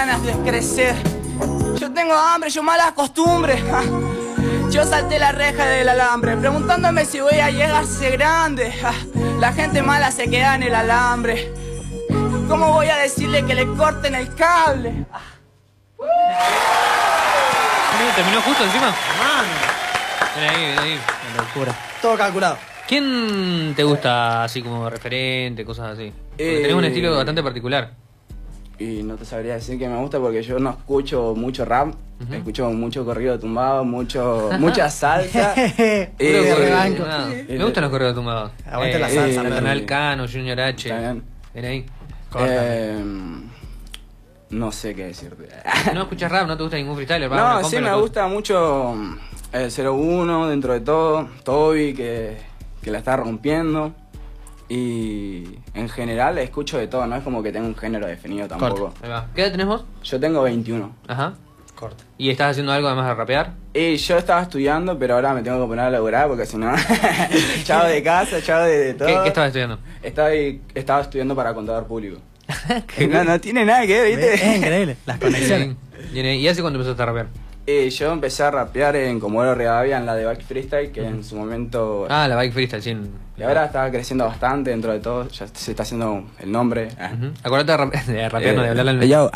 Ganas de crecer. Yo tengo hambre, yo malas costumbres. Yo salté la reja del alambre, preguntándome si voy a llegar a ser grande. La gente mala se queda en el alambre. ¿Cómo voy a decirle que le corten el cable? ¿Terminó justo encima? Mano. Ven ahí. Una locura. Todo calculado. ¿Quién te gusta así como referente, cosas así? Porque tenés un estilo bastante particular. Y no te sabría decir que me gusta porque yo no escucho mucho rap. Escucho mucho corrido tumbado, mucha salsa. Me gustan los correos tumbados. Aguante la salsa, Nacional Cano, Junior H. También. Ven ahí. No sé qué decirte. ¿No escuchas rap? ¿No te gusta ningún freestyler? No, sí me gusta mucho el 01 dentro de todo. Toby que la está rompiendo. Y en general escucho de todo, no es como que tengo un género definido tampoco. Ahí va. ¿Qué edad tenés vos? Yo tengo 21. Ajá. Corta. ¿Y estás haciendo algo además de rapear? Y yo estaba estudiando, pero ahora me tengo que poner a laburar porque si no, chao de casa, chao de todo. ¿Qué estabas estudiando? Estaba estudiando para contador público. No tiene nada que ver, ¿viste? Es increíble, las conexiones. ¿Y hace cuándo empezaste a rapear? Yo empecé a rapear en Comodoro Rivadavia en la de Bike Freestyle, que en su momento... Ah, la Bike Freestyle, sí. Y ahora está creciendo bastante dentro de todo, ya se está haciendo el nombre. Acordate de rapear, no de hablarle al... Yo.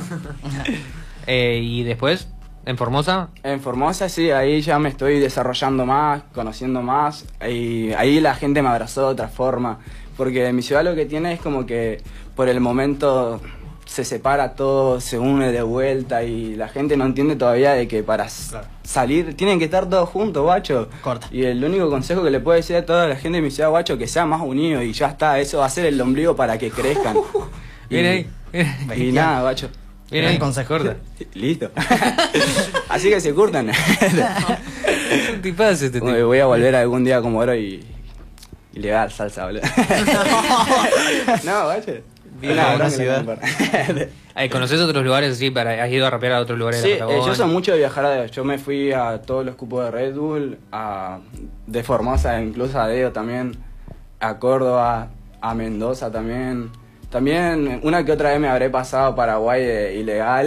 ¿Y después? ¿En Formosa? En Formosa sí, ahí ya me estoy desarrollando más, conociendo más, y ahí la gente me abrazó de otra forma, porque en mi ciudad lo que tiene es como que por el momento se separa todo, se une de vuelta y la gente no entiende todavía de que para salir tienen que estar todos juntos, guacho. Corta. Y el único consejo que le puedo decir a toda la gente de mi ciudad, guacho, que sea más unido y ya está, eso va a ser el ombligo para que crezcan. Viene ahí. Y nada, guacho. Viene ahí. Consejo. Listo. Así que se curtan. Es un tipazo este tipo. Voy a volver algún día como oro y le voy a dar salsa, boludo. No, guacho. ¿Conocés otros lugares así? ¿Has ido a rapear a otros lugares Sí, de la Patagonia? yo soy mucho de viajar. Yo me fui a todos los cupos de Red Bull, de Formosa, incluso a Deo también, a Córdoba, a Mendoza también. También una que otra vez me habré pasado a Paraguay de ilegal.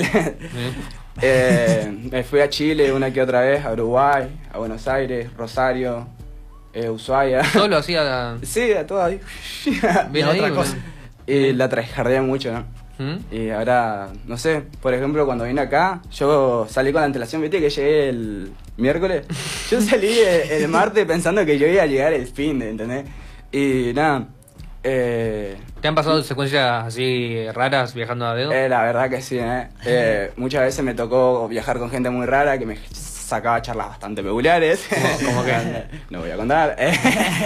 Me fui a Chile una que otra vez, a Uruguay, a Buenos Aires, Rosario, Ushuaia. ¿Todo lo hacía? Sí, a todo ahí. Bien ahí, otra cosa. Y la trasjardeé mucho, ¿no? Y ahora, no sé, por ejemplo, cuando vine acá, yo salí con la antelación, viste que llegué el miércoles. Yo salí el martes pensando que yo iba a llegar el fin de, ¿entendés? Y nada. ¿Te han pasado secuencias así raras viajando a dedo? La verdad que sí, muchas veces me tocó viajar con gente muy rara que me sacaba charlas bastante peculiares. ¿Cómo que? No voy a contar.